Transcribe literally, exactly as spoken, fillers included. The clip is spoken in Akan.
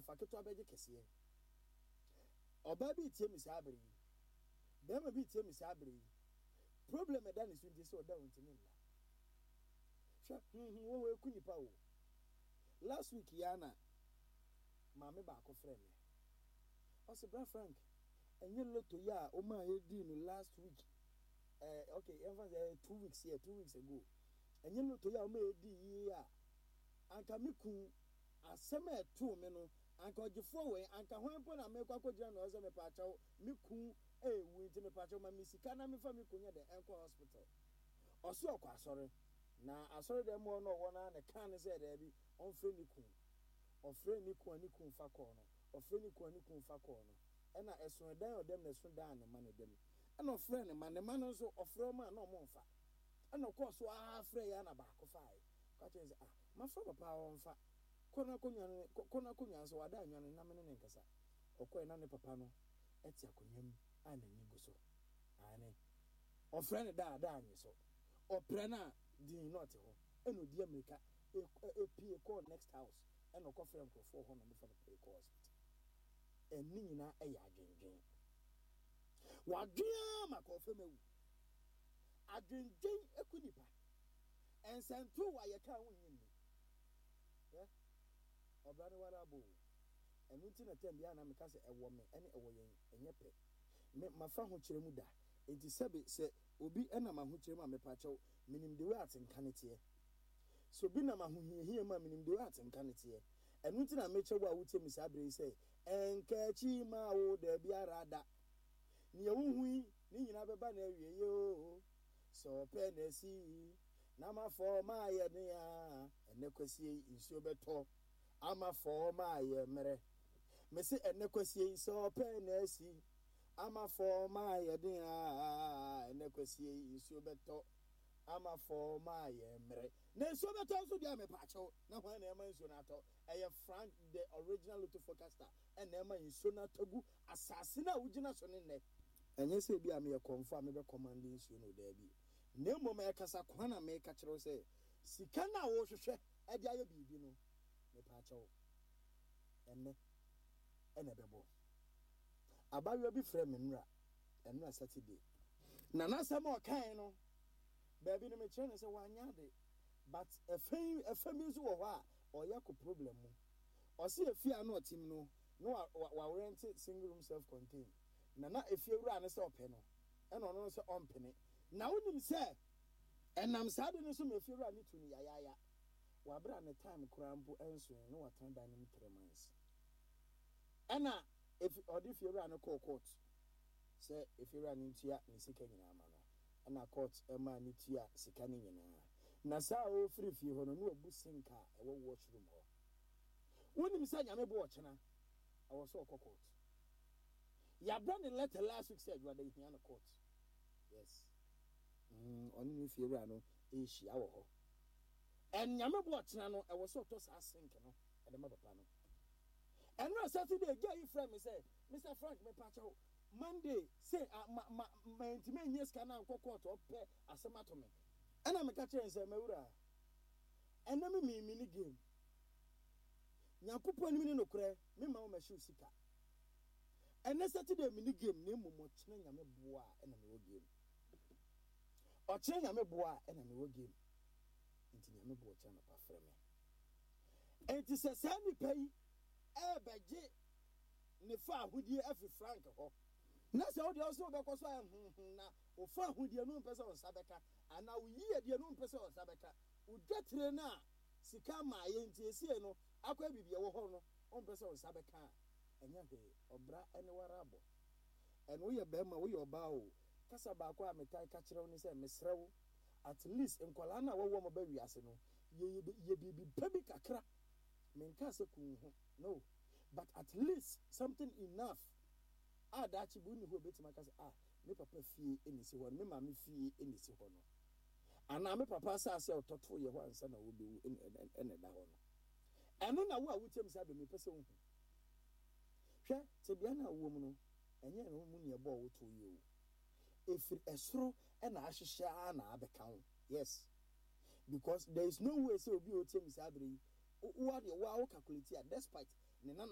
fa keto abeje kese oba bi tie mi sabere be ma bi tie mi sabere problem e da ne so ndi se oda wonti ne la sha hm wo we kunipa wo last week yana maame ba ko frɛ me o se bra Frank enye loto ya o ma ye di no last week eh okay even uh, two weeks here two weeks ago enye loto ya o ma ye di ya anka meku asɛm a ɛto me no anka ogifo we anka hwanpo na me kwakɔ gira na ɔsɛ me pa akyɛw meku eh wu nti me pa akyɛw ma me sika na me fa me kunya de enko hospital ɔso ɔkɔ asɔre na asɔre dem mo no wɔ na ne kan ne sɛ da bi ɔmfrɛ ni ku ɔfrɛ ni ku ani ku fa kɔ no ɔfrɛ ni ku ani ku fa kɔ no ɛna ɛso dan ɔdem na ɛso dan ne ma ne dem ɛna ɔfrɛ ne ma ne ma no nso ɔfrɛ ma na ɔmo mfa ɛna ɔkɔ so a frɛ ya na ba akɔ fae ka kyerɛ sɛ ah ma fa papa ɔmfa kona konya kona konya so wada anwa ne na me ne nkasa ɔkɔ na ne papa no ɛte akonyam a na nyi gu so ane ɔfrɛ ne da da anyi so ɔprɛ na din not ho ɛna odi America e pie call next house ɛna ɔkɔ frɛ nkrofo ho na me fa no pay call hospital ɛni nyina ɛyɛ adwendwen wadwea makɔfɛ mawu adwendwen ekunipa ɛnsanto wa yɛka ho nyinni yeah obrane wara bo enu nti na tem bia na meka se ewo me ene ewo yen enye pe me mafa ho kire mu da enti sebe se obi ena ma ho kire mu a mepa chew minim de we atenka ne tie so bi na ma ho hiehie ma minim de we atenka ne tie enu nti na meche wo a wotie mi sa bre se enkachi ma wo da biara da ne yewu hui ni nyina beba na awie yo so pe na si na ma fo ma ye ne ya ene kwasie nsuo beto ama for ma ye mere me se ene kwasie so pe na si ama for ma ye den a ene kwasie nsuo beto ama for ma ye mere na nsuo beto so dia me pa chew na hwan na ema nsuo na ato eye Frank the original Lotto forecaster ena ema nsuo na tagu asase na wugina so ne ne enye se bia me ye confirm me be command nsuo no da bi na mo me kasa kwana me ka kire se sika na wo hwehwe e dia ye bibi no me pa chew enne ene bebo abayo bi frɛ me nra enra Saturday na na sam o kan no baby no me kire ne se wanya de but efan efami so wo ho a oyako problem mu o se efia na otim no no wa rent single room self contained na na efia wura ne se opɛ no ena ono no se ompene na wonim se enam saade ne so me efia wura ne tuni yayaya wabra ne time kurampo enso no watan dan nim three months ena if odi fiera no call court say if you run into ya ni sika nyina ma no ena court e ma ni tia sika ni nyina na sa o free fie ho no no obu sinka e wo washroom ho wonim say nyame bo ochena I was so court ya brand letter last week said you are the here na court yes mm oni ni fiera no e hia wo ho en nyame bo ochena no e wo so to sa sink no e de ma papa no and no Saturday get you friend me say Mister Frank me pacho Monday say ma ma ma intime nyes kana nko court opɛ asema to me ana me ka kire nse mawura ena me mi mini game nyankopɔ ni no kure me ma ma show sika ena Saturday mini game ne momo kyene nyame boa ena me wo game o kyene nyame boa ena me wo game nti nyame boa kyene pa frɛ me enti se sa ni pay e beje ne fa ahudie afi Frank ho na se o de o so be ko so na o fa ahudie no mpese o sabeka ana o yi ade no mpese o sabeka o dwetire na sika ma ye nti esie no akwa bibie wo ho no o mpese o sabeka enya he obra ene warabo eno ye be ma wo ye oba o kasa ba akwa metai ka kire wo se mesrewo at least enkola na wo wo mo ba wiase no ye ye bibi pebi kakra menka se kun ho no but at least something enough ah that chibu ni ho betima ka say ah me papa fie enisi ho me mama fie enisi ho no ana me papa sa say ototo ye ho ansa na wo be wu ene da ho no eno na wo a wutem sa be me pese wo hu hwe te bia na wo mu no enye no mu ne bo wo to ye o efir esoro ena ahihia na abeka ho yes because there is no way say obi o tem sa abre wo wa de wo calculate despite ne